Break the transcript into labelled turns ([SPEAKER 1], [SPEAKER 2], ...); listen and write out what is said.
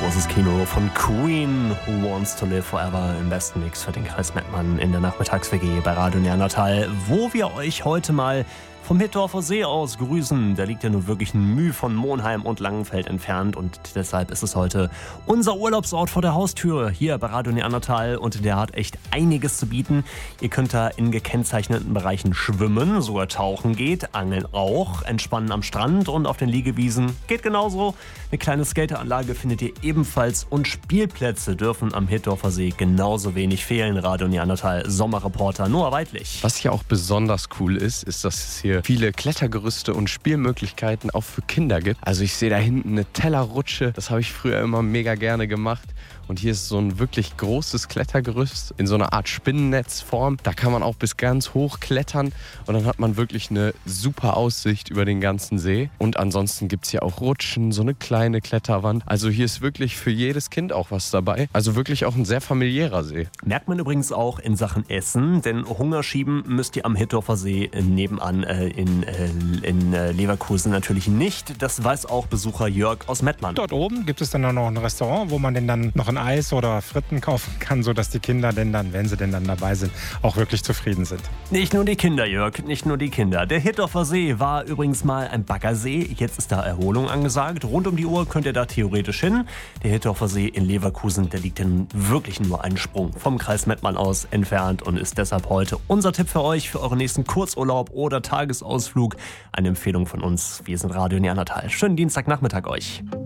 [SPEAKER 1] großes Kino von Queen, Who Wants to Live Forever im besten Mix für den Kreis Mettmann in der Nachmittags-WG bei Radio Neandertal, wo wir euch heute mal vom Hittorfer See aus grüßen. Der liegt ja nur wirklich ein Müh von Monheim und Langenfeld entfernt und deshalb ist es heute unser Urlaubsort vor der Haustür hier bei Radio Neandertal und der hat echt einiges zu bieten. Ihr könnt da in gekennzeichneten Bereichen schwimmen, sogar tauchen geht, angeln auch, entspannen am Strand und auf den Liegewiesen geht genauso. Eine kleine Skateranlage findet ihr ebenfalls und Spielplätze dürfen am Hittorfer See genauso wenig fehlen. Radio Neandertal Sommerreporter Noah Weidlich.
[SPEAKER 2] Was hier auch besonders cool ist, ist, dass es hier viele Klettergerüste und Spielmöglichkeiten auch für Kinder gibt. Also ich sehe da hinten eine Tellerrutsche, das habe ich früher immer mega gerne gemacht. Und hier ist so ein wirklich großes Klettergerüst in so einer Art Spinnennetzform. Da kann man auch bis ganz hoch klettern und dann hat man wirklich eine super Aussicht über den ganzen See. Und ansonsten gibt es hier auch Rutschen, so eine kleine Kletterwand. Also hier ist wirklich für jedes Kind auch was dabei. Also wirklich auch ein sehr familiärer See.
[SPEAKER 1] Merkt man übrigens auch in Sachen Essen, denn Hunger schieben müsst ihr am Hittorfer See nebenan in Leverkusen natürlich nicht. Das weiß auch Besucher Jörg aus Mettmann.
[SPEAKER 3] Dort oben gibt es dann auch noch ein Restaurant, wo man denn dann noch ein Eis oder Fritten kaufen kann, sodass die Kinder denn dann, wenn sie denn dann dabei sind, auch wirklich zufrieden sind.
[SPEAKER 1] Nicht nur die Kinder, Jörg, nicht nur die Kinder. Der Hittorfer See war übrigens mal ein Baggersee. Jetzt ist da Erholung angesagt. Rund um die Uhr könnt ihr da theoretisch hin. Der Hittorfer See in Leverkusen, der liegt dann wirklich nur einen Sprung vom Kreis Mettmann aus entfernt und ist deshalb heute unser Tipp für euch für euren nächsten Kurzurlaub oder Tagesausflug. Eine Empfehlung von uns. Wir sind Radio Neandertal. Schönen Dienstagnachmittag euch.